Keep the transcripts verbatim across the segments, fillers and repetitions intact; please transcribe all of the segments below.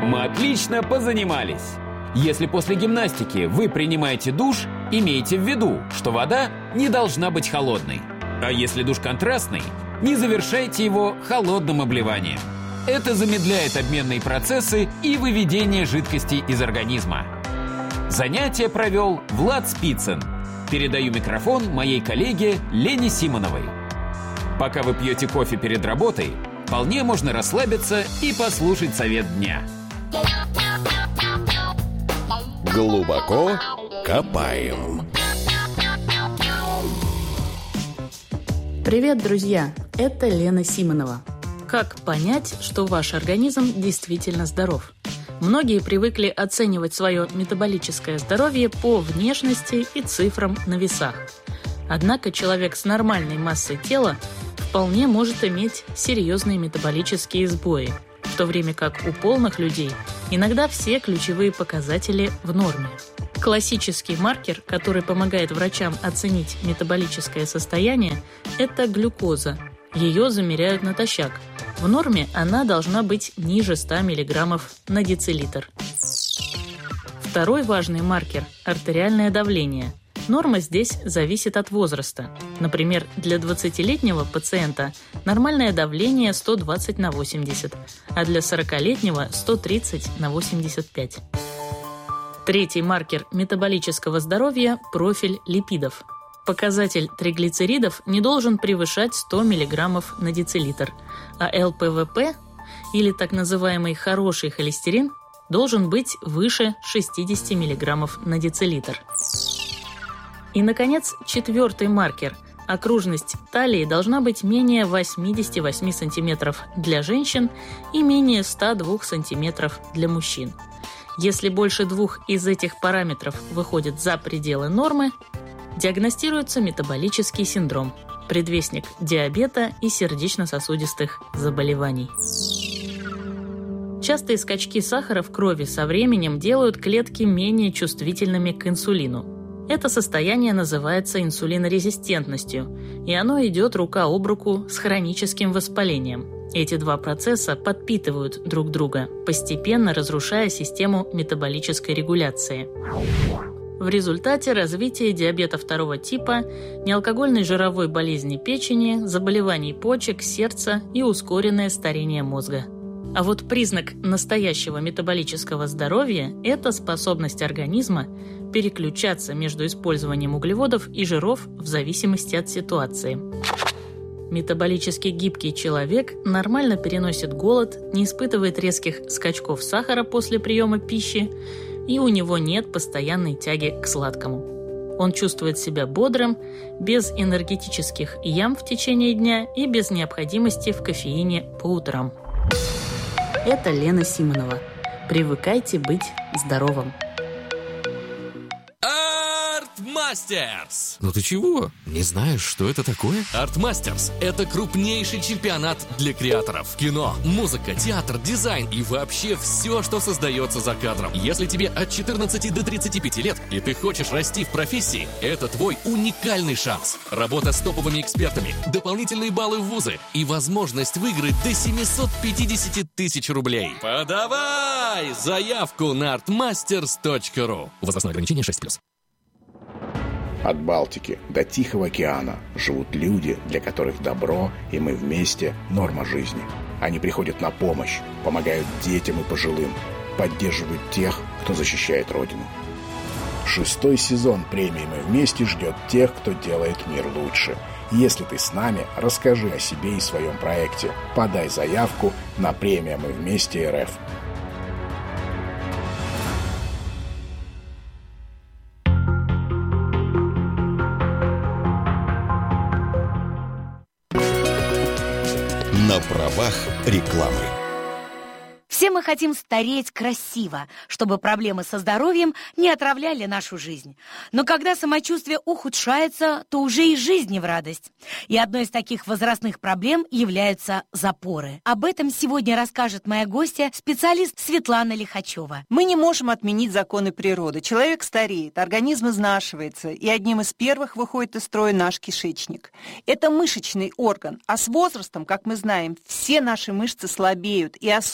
Мы отлично позанимались. Если после гимнастики вы принимаете душ, имейте в виду, что вода не должна быть холодной. А если душ контрастный, не завершайте его холодным обливанием. Это замедляет обменные процессы и выведение жидкостей из организма. Занятие провел Влад Спицын. Передаю микрофон моей коллеге Лене Симоновой. Пока вы пьете кофе перед работой, вполне можно расслабиться и послушать совет дня. Глубоко копаем. Привет, друзья! Это Лена Симонова. Как понять, что ваш организм действительно здоров? Многие привыкли оценивать свое метаболическое здоровье по внешности и цифрам на весах. Однако человек с нормальной массой тела вполне может иметь серьезные метаболические сбои, в то время как у полных людей иногда все ключевые показатели в норме. Классический маркер, который помогает врачам оценить метаболическое состояние, это глюкоза. Ее замеряют натощак. В норме она должна быть ниже ста миллиграммов на децилитр. Второй важный маркер – артериальное давление. Норма здесь зависит от возраста. Например, для двадцатилетнего пациента нормальное давление сто двадцать на восемьдесят, а для сорокалетнего – сто тридцать на восемьдесят пять. Третий маркер метаболического здоровья – профиль липидов. Показатель триглицеридов не должен превышать сто миллиграммов на децилитр, а эл пэ вэ пэ, или так называемый хороший холестерин, должен быть выше шестьдесят миллиграммов на децилитр. И, наконец, четвертый маркер – окружность талии должна быть менее восемьдесят восемь сантиметров для женщин и менее сто два сантиметров для мужчин. Если больше двух из этих параметров выходит за пределы нормы, диагностируется метаболический синдром, предвестник диабета и сердечно-сосудистых заболеваний. Частые скачки сахара в крови со временем делают клетки менее чувствительными к инсулину. Это состояние называется инсулинорезистентностью, и оно идет рука об руку с хроническим воспалением. Эти два процесса подпитывают друг друга, постепенно разрушая систему метаболической регуляции. В результате развитие диабета второго типа, неалкогольной жировой болезни печени, заболеваний почек, сердца и ускоренное старение мозга. А вот признак настоящего метаболического здоровья – это способность организма переключаться между использованием углеводов и жиров в зависимости от ситуации. Метаболически гибкий человек нормально переносит голод, не испытывает резких скачков сахара после приема пищи, и у него нет постоянной тяги к сладкому. Он чувствует себя бодрым, без энергетических ям в течение дня и без необходимости в кофеине по утрам. Это Лена Симонова. Привыкайте быть здоровым. Артмастерс! Ну ты чего? Не знаешь, что это такое? Артмастерс – это крупнейший чемпионат для креаторов. Кино, музыка, театр, дизайн и вообще все, что создается за кадром. Если тебе от четырнадцати до тридцати пяти лет и ты хочешь расти в профессии, это твой уникальный шанс. Работа с топовыми экспертами, дополнительные баллы в вузы и возможность выиграть до семьсот пятьдесят тысяч рублей. Подавай заявку на артмастерс точка ру. Возрастное ограничение шесть плюс. От Балтики до Тихого океана живут люди, для которых добро и мы вместе – норма жизни. Они приходят на помощь, помогают детям и пожилым, поддерживают тех, кто защищает Родину. Шестой сезон премии «Мы вместе» ждет тех, кто делает мир лучше. Если ты с нами, расскажи о себе и своем проекте. Подай заявку на премию «Мы вместе РФ». На правах рекламы. Все мы хотим стареть красиво, чтобы проблемы со здоровьем не отравляли нашу жизнь. Но когда самочувствие ухудшается, то уже и жизнь не в радость. И одной из таких возрастных проблем являются запоры. Об этом сегодня расскажет моя гостья, специалист Светлана Лихачева. Мы не можем отменить законы природы. Человек стареет, организм изнашивается, и одним из первых выходит из строя наш кишечник. Это мышечный орган, а с возрастом, как мы знаем, все наши мышцы слабеют, и особенно это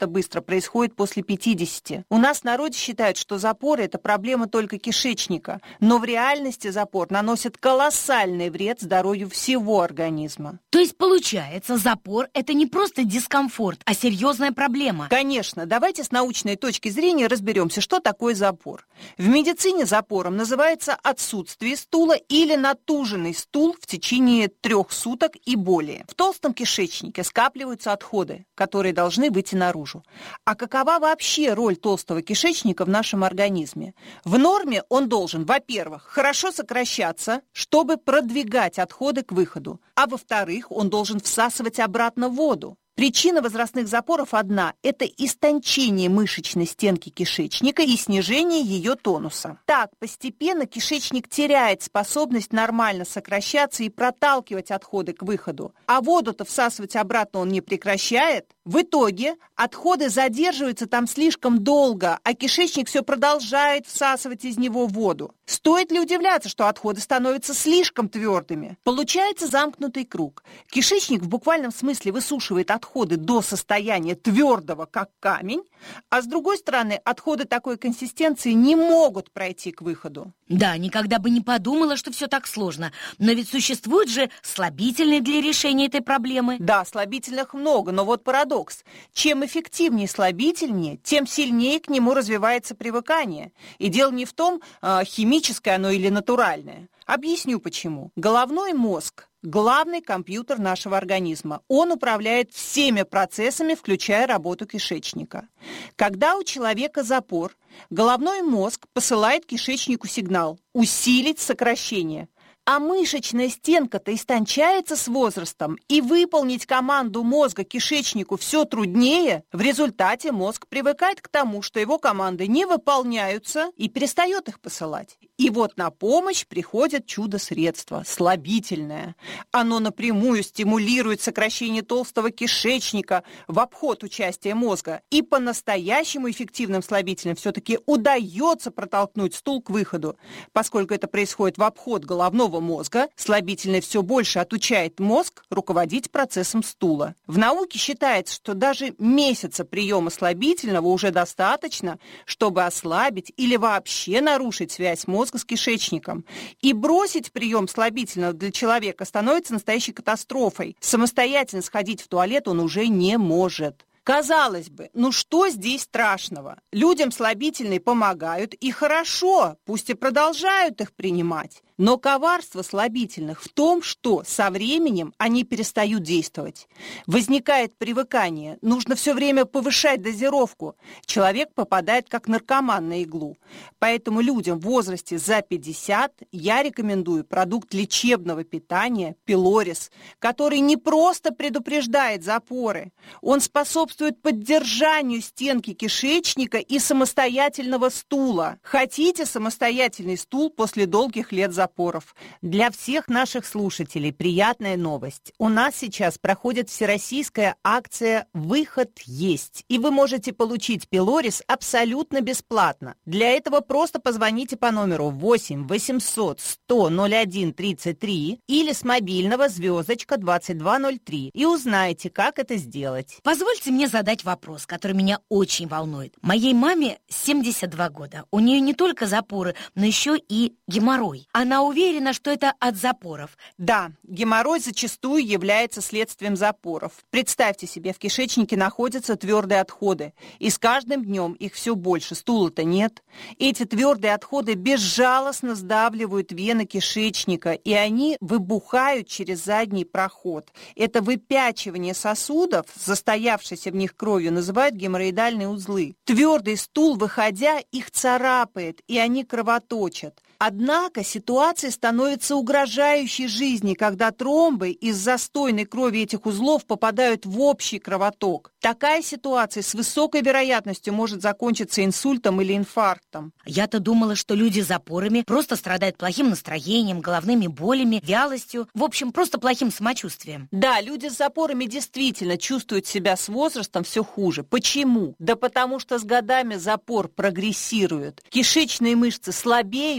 это быстро происходит после пятидесяти. У нас в народе считают, что запоры – это проблема только кишечника, но в реальности запор наносит колоссальный вред здоровью всего организма. То есть, получается, запор – это не просто дискомфорт, а серьезная проблема. Конечно. Давайте с научной точки зрения разберемся, что такое запор. В медицине запором называется отсутствие стула или натуженный стул в течение трех суток и более. В толстом кишечнике скапливаются отходы, которые должны выйти наружу. А какова вообще роль толстого кишечника в нашем организме? В норме он должен, во-первых, хорошо сокращаться, чтобы продвигать отходы к выходу, а во-вторых, он должен всасывать обратно воду. Причина возрастных запоров одна – это истончение мышечной стенки кишечника и снижение ее тонуса. Так, постепенно кишечник теряет способность нормально сокращаться и проталкивать отходы к выходу, а воду-то всасывать обратно он не прекращает. В итоге отходы задерживаются там слишком долго, а кишечник все продолжает всасывать из него воду. Стоит ли удивляться, что отходы становятся слишком твердыми? Получается замкнутый круг. Кишечник в буквальном смысле высушивает отходы до состояния твердого, как камень, а с другой стороны, отходы такой консистенции не могут пройти к выходу. Да, никогда бы не подумала, что все так сложно. Но ведь существуют же слабительные для решения этой проблемы. Да, слабительных много, но вот парадокс. Чем эффективнее слабительнее, тем сильнее к нему развивается привыкание. И дело не в том, химическое оно или натуральное. Объясню почему. Головной мозг – главный компьютер нашего организма. Он управляет всеми процессами, включая работу кишечника. Когда у человека запор, головной мозг посылает кишечнику сигнал «усилить сокращение». А мышечная стенка-то истончается с возрастом, и выполнить команду мозга кишечнику все труднее. В результате мозг привыкает к тому, что его команды не выполняются, и перестает их посылать. И вот на помощь приходит чудо-средство – слабительное. Оно напрямую стимулирует сокращение толстого кишечника в обход участия мозга. И по-настоящему эффективным слабительным все-таки удается протолкнуть стул к выходу. Поскольку это происходит в обход головного мозга, слабительное все больше отучает мозг руководить процессом стула. В науке считается, что даже месяца приема слабительного уже достаточно, чтобы ослабить или вообще нарушить связь мозга с кишечником. И бросить прием слабительного для человека становится настоящей катастрофой. Самостоятельно сходить в туалет он уже не может. Казалось бы, ну что здесь страшного? Людям слабительные помогают, и хорошо, пусть и продолжают их принимать. Но коварство слабительных в том, что со временем они перестают действовать. Возникает привыкание, нужно все время повышать дозировку. Человек попадает как наркоман на иглу. Поэтому людям в возрасте за пятьдесят я рекомендую продукт лечебного питания Пилорис, который не просто предупреждает запоры, он способствует поддержанию стенки кишечника и самостоятельного стула. Хотите самостоятельный стул после долгих лет запора? Запоров. Для всех наших слушателей приятная новость. У нас сейчас проходит всероссийская акция «Выход есть», и вы можете получить Пилорис абсолютно бесплатно. Для этого просто позвоните по номеру восемь восемьсот сто ноль один тридцать три или с мобильного звездочка двадцать два ноль три и узнаете, как это сделать. Позвольте мне задать вопрос, который меня очень волнует. Моей маме семьдесят два года. У нее не только запоры, но еще и геморрой. Она уверена, что это от запоров. Да, геморрой зачастую является следствием запоров. Представьте себе, в кишечнике находятся твердые отходы, и с каждым днем их все больше, стула-то нет. Эти твердые отходы безжалостно сдавливают вены кишечника, и они выбухают через задний проход. Это выпячивание сосудов, застоявшейся в них кровью, называют геморроидальные узлы. Твердый стул, выходя, их царапает, и они кровоточат. Однако ситуация становится угрожающей жизни, когда тромбы из застойной крови этих узлов попадают в общий кровоток. Такая ситуация с высокой вероятностью может закончиться инсультом или инфарктом. Я-то думала, что люди с запорами просто страдают плохим настроением, головными болями, вялостью, в общем, просто плохим самочувствием. Да, люди с запорами действительно чувствуют себя с возрастом все хуже. Почему? Да потому что с годами запор прогрессирует. Кишечные мышцы слабеют,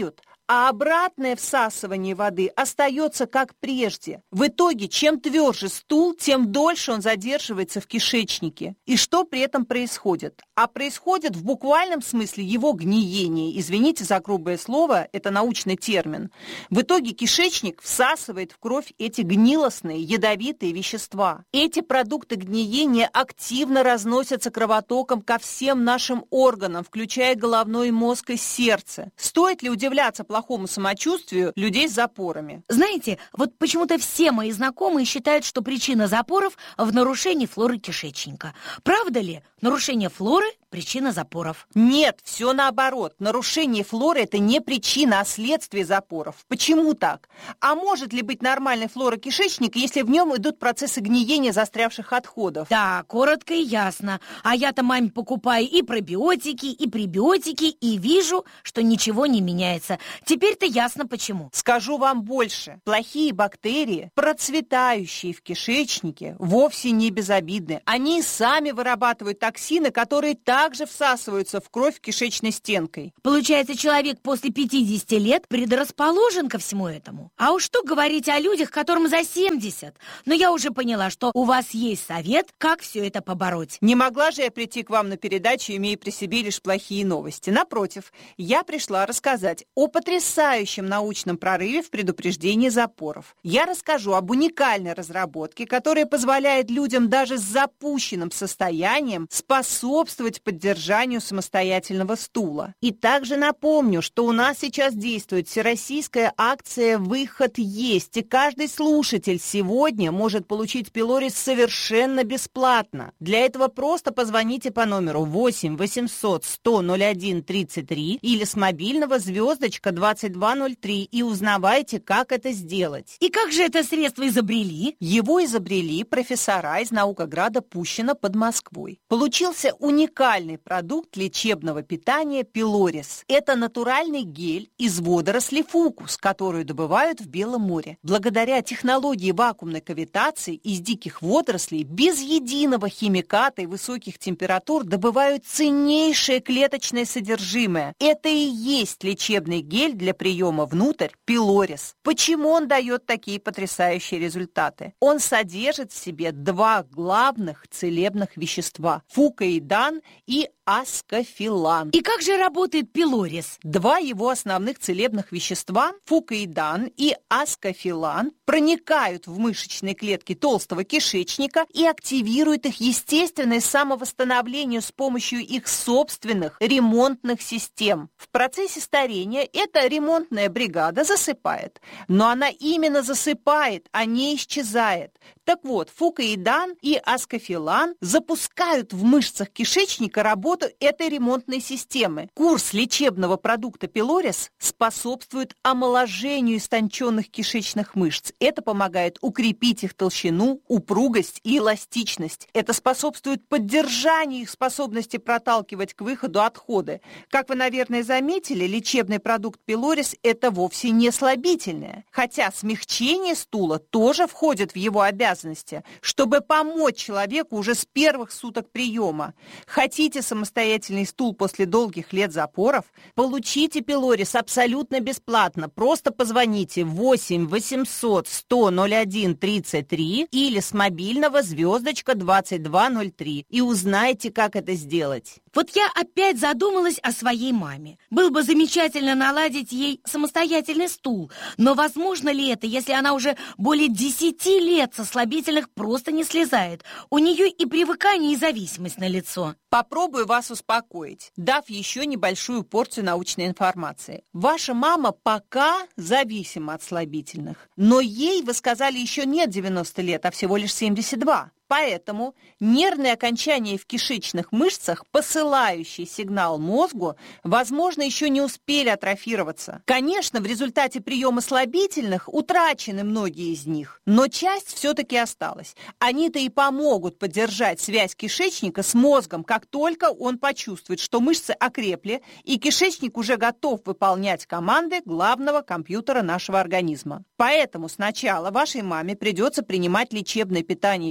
а обратное всасывание воды остается как прежде. В итоге, чем тверже стул, тем дольше он задерживается в кишечнике. И что при этом происходит? А происходит в буквальном смысле его гниение. Извините за грубое слово, это научный термин. В итоге кишечник всасывает в кровь эти гнилостные, ядовитые вещества. Эти продукты гниения активно разносятся кровотоком ко всем нашим органам, включая головной мозг и сердце. Стоит ли удивляться плохому самочувствию людей с запорами? Знаете, вот почему-то все мои знакомые считают, что причина запоров в нарушении флоры кишечника. Правда ли? Нарушение флоры – причина запоров. Нет, все наоборот. Нарушение флоры – это не причина, а следствие запоров. Почему так? А может ли быть нормальной флора кишечника, если в нем идут процессы гниения застрявших отходов? Да, коротко и ясно. А я-то маме покупаю и пробиотики, и пребиотики, и вижу, что ничего не меняется. Теперь-то ясно почему. Скажу вам больше. Плохие бактерии, процветающие в кишечнике, вовсе не безобидны. Они сами вырабатывают токсины, которые также всасываются в кровь кишечной стенкой. Получается, человек после пятидесяти лет предрасположен ко всему этому. А уж что говорить о людях, которым за семьдесят. Но я уже поняла, что у вас есть совет, как все это побороть. Не могла же я прийти к вам на передачу, имея при себе лишь плохие новости. Напротив, я пришла рассказать о потрясающем научном прорыве в предупреждении запоров. Я расскажу об уникальной разработке, которая позволяет людям даже с запущенным состоянием способствовать поддержанию самостоятельного стула. И также напомню, что у нас сейчас действует всероссийская акция «Выход есть», и каждый слушатель сегодня может получить пилорис совершенно бесплатно. Для этого просто позвоните по номеру восемь восемьсот сто ноль один тридцать три или с мобильного звездочка двадцать два ноль три и узнавайте, как это сделать. И как же это средство изобрели? Его изобрели профессора из Наукограда Пущино под Москвой. Получился уникальный продукт лечебного питания пилорис. Это натуральный гель из водорослей фукус, которую добывают в Белом море. Благодаря технологии вакуумной кавитации из диких водорослей без единого химиката и высоких температур добывают ценнейшее клеточное содержимое. Это и есть лечебный гель для приема внутрь пилорис. Почему он дает такие потрясающие результаты? Он содержит в себе два главных целебных вещества – фукоидан и аскофилан. И как же работает пилорис? Два его основных целебных вещества – фукоидан и аскофилан – проникают в мышечные клетки толстого кишечника и активируют их естественное самовосстановление с помощью их собственных ремонтных систем. В процессе старения эта ремонтная бригада засыпает, но она именно засыпает, а не исчезает. Так вот, фукоидан и аскофилан запускают в мышцах кишечника работу этой ремонтной системы. Курс лечебного продукта пилорис способствует омоложению истонченных кишечных мышц. Это помогает укрепить их толщину, упругость и эластичность. Это способствует поддержанию их способности проталкивать к выходу отходы. Как вы, наверное, заметили, лечебный продукт пилорис – это вовсе не слабительное. Хотя смягчение стула тоже входит в его обязанности, чтобы помочь человеку уже с первых суток приема. Хотите самостоятельный стул после долгих лет запоров? Получите пилорис абсолютно бесплатно. Просто позвоните восемь восемьсот сто ноль один тридцать три или с мобильного звездочка двадцать два ноль три и узнайте, как это сделать. Вот я опять задумалась о своей маме. Было бы замечательно наладить ей самостоятельный стул. Но возможно ли это, если она уже более десяти лет со слабительных просто не слезает? У нее и привыкание, и зависимость налицо. Попробую вас успокоить, дав еще небольшую порцию научной информации. Ваша мама пока зависима от слабительных, но ей, вы сказали, еще нет девяноста лет, а всего лишь семьдесят два. Поэтому нервные окончания в кишечных мышцах, посылающие сигнал мозгу, возможно, еще не успели атрофироваться. Конечно, в результате приема слабительных утрачены многие из них, но часть все-таки осталась. Они-то и помогут поддержать связь кишечника с мозгом, как только он почувствует, что мышцы окрепли, и кишечник уже готов выполнять команды главного компьютера нашего организма. Поэтому сначала вашей маме придется принимать лечебное питание пилорис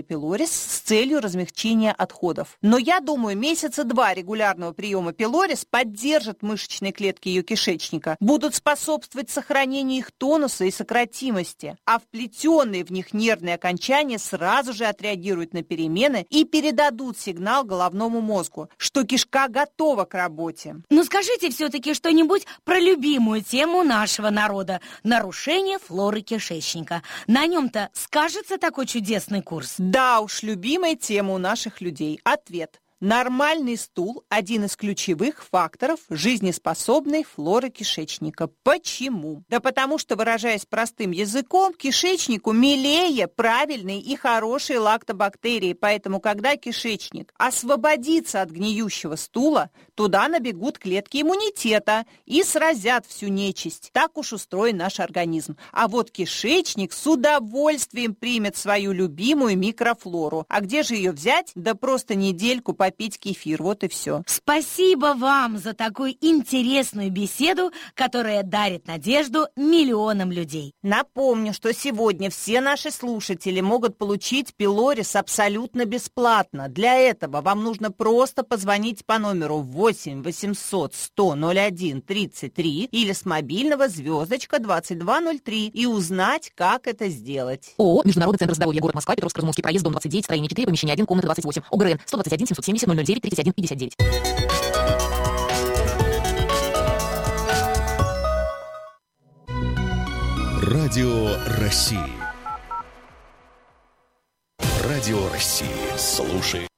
пилорис с целью размягчения отходов. Но я думаю, месяца два регулярного приема пилорис поддержат мышечные клетки ее кишечника, будут способствовать сохранению их тонуса и сократимости, а вплетенные в них нервные окончания сразу же отреагируют на перемены и передадут сигнал головному мозгу, что кишка готова к работе. Ну скажите все-таки что-нибудь про любимую тему нашего народа – нарушение флоры кишечника. На нем-то скажется такой чудесный курс? Да уж, любимая тема у наших людей. Ответ. Нормальный стул – один из ключевых факторов жизнеспособной флоры кишечника. Почему? Да потому что, выражаясь простым языком, кишечнику милее правильные и хорошие лактобактерии. Поэтому, когда кишечник освободится от гниющего стула, туда набегут клетки иммунитета и сразят всю нечисть. Так уж устроен наш организм. А вот кишечник с удовольствием примет свою любимую микрофлору. А где же ее взять? Да просто недельку по попить кефир, вот и все. Спасибо вам за такую интересную беседу, которая дарит надежду миллионам людей. Напомню, что сегодня все наши слушатели могут получить пилорис абсолютно бесплатно. Для этого вам нужно просто позвонить по номеру восемь восемьсот сто ноль один тридцать три или с мобильного звездочка двадцать два ноль три и узнать, как это сделать. ООО «Международный центр здоровья», город Москва, Петровско-Разумовский проезд, дом двадцать девять, строение четыре, помещение один, комната двадцать восемь. ОГРН сто двадцать один семьсот семьдесят ноль ноль девять тридцать один пятьдесят девять. Радио России. Радио России. Слушай.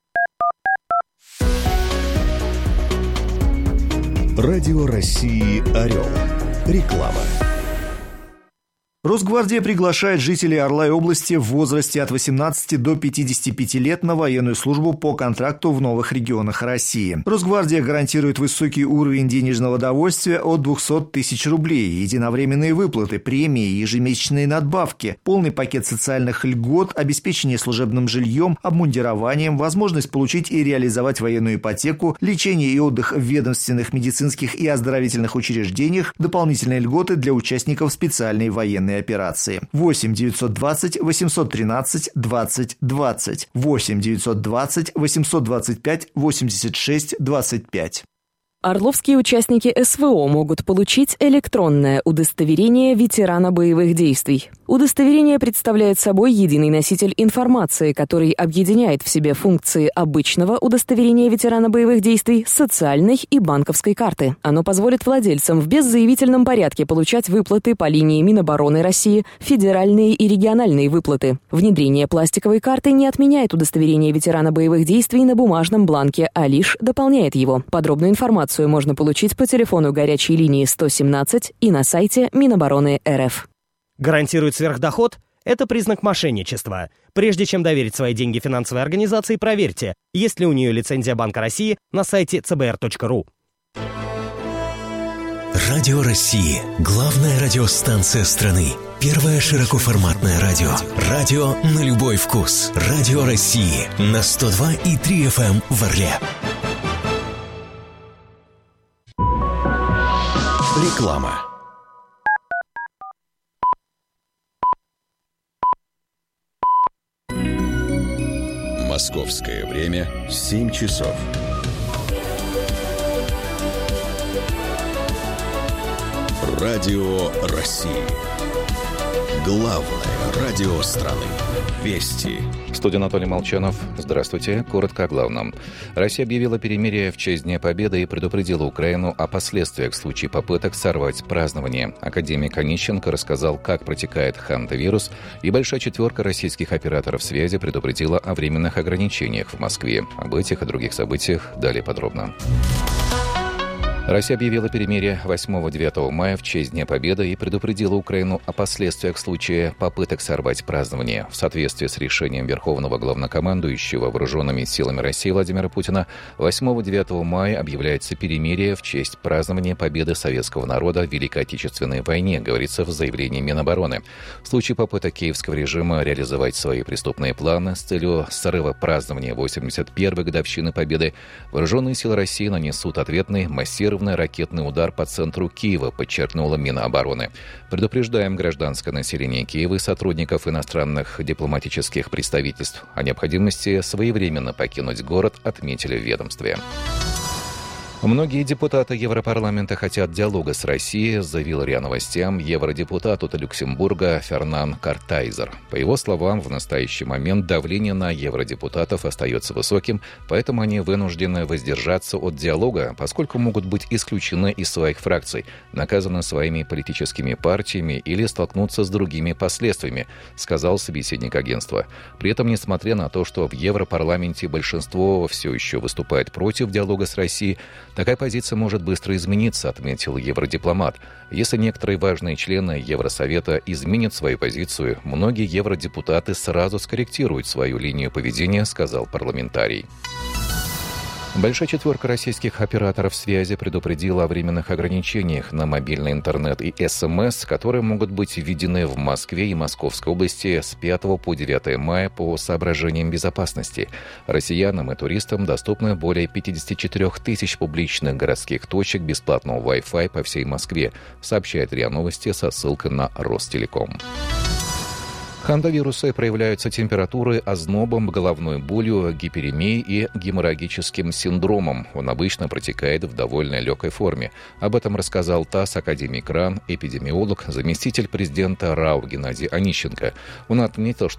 Радио России «Орел». Реклама. Росгвардия приглашает жителей Орла и области в возрасте от восемнадцати до пятидесяти пяти лет на военную службу по контракту в новых регионах России. Росгвардия гарантирует высокий уровень денежного довольствия от двухсот тысяч рублей, единовременные выплаты, премии, ежемесячные надбавки, полный пакет социальных льгот, обеспечение служебным жильем, обмундированием, возможность получить и реализовать военную ипотеку, лечение и отдых в ведомственных, медицинских и оздоровительных учреждениях, дополнительные льготы для участников специальной военной операции. восемь девятьсот двадцать восемьсот тринадцать двадцать двадцать. восемь девятьсот двадцать восемьсот двадцать пять восемьдесят шесть двадцать пять. Орловские участники СВО могут получить электронное удостоверение ветерана боевых действий. Удостоверение представляет собой единый носитель информации, который объединяет в себе функции обычного удостоверения ветерана боевых действий, социальной и банковской карты. Оно позволит владельцам в беззаявительном порядке получать выплаты по линии Минобороны России, федеральные и региональные выплаты. Внедрение пластиковой карты не отменяет удостоверение ветерана боевых действий на бумажном бланке, а лишь дополняет его. Подробную информацию можно получить по телефону горячей линии сто семнадцать и на сайте Минобороны РФ. Гарантирует сверхдоход? Это признак мошенничества. Прежде чем доверить свои деньги финансовой организации, проверьте, есть ли у нее лицензия Банка России на сайте цэ бэ эр точка ру. Радио России. Главная радиостанция страны. Первое широкоформатное радио. Радио на любой вкус. Радио России. На сто два и три эф эм в Орле. Реклама. Московское время семь часов. Радио России. Главное радио страны. Вести. В студии Анатолий Молчанов. Здравствуйте. Коротко о главном. Россия объявила перемирие в честь Дня Победы и предупредила Украину о последствиях в случае попыток сорвать празднование. Академик Онищенко рассказал, как протекает хантавирус, и большая четверка российских операторов связи предупредила о временных ограничениях в Москве. Об этих и других событиях далее подробно. Россия объявила перемирие восьмого-девятого мая в честь Дня Победы и предупредила Украину о последствиях в случае попыток сорвать празднование. В соответствии с решением Верховного главнокомандующего Вооруженными силами России Владимира Путина, восьмого-девятого мая объявляется перемирие в честь празднования победы советского народа в Великой Отечественной войне, говорится в заявлении Минобороны. В случае попыток киевского режима реализовать свои преступные планы с целью срыва празднования восемьдесят первой годовщины Победы, Вооруженные силы России нанесут ответный массированный массированный ракетный удар по центру Киева, подчеркнула Минобороны. Предупреждаем гражданское население Киева и сотрудников иностранных дипломатических представительств о необходимости своевременно покинуть город, отметили в ведомстве. Многие депутаты Европарламента хотят диалога с Россией, заявил РИА Новостям евродепутат от Люксембурга Фернан Картайзер. По его словам, в настоящий момент давление на евродепутатов остается высоким, поэтому они вынуждены воздержаться от диалога, поскольку могут быть исключены из своих фракций, наказаны своими политическими партиями или столкнуться с другими последствиями, сказал собеседник агентства. При этом, несмотря на то, что в Европарламенте большинство все еще выступает против диалога с Россией, такая позиция может быстро измениться, отметил евродипломат. Если некоторые важные члены Евросовета изменят свою позицию, многие евродепутаты сразу скорректируют свою линию поведения, сказал парламентарий. Большая четверка российских операторов связи предупредила о временных ограничениях на мобильный интернет и СМС, которые могут быть введены в Москве и Московской области с пятого по девятое мая по соображениям безопасности. Россиянам и туристам доступны более пятьдесят четыре тысяч публичных городских точек бесплатного Wi-Fi по всей Москве, сообщает РИА Новости со ссылкой на Ростелеком. Хандавирусы проявляются температурой, ознобом, головной болью, гиперемией и геморрагическим синдромом. Он обычно протекает в довольно легкой форме. Об этом рассказал ТАСС академик РАН, эпидемиолог, заместитель президента РАО Геннадий Онищенко. Он отметил, что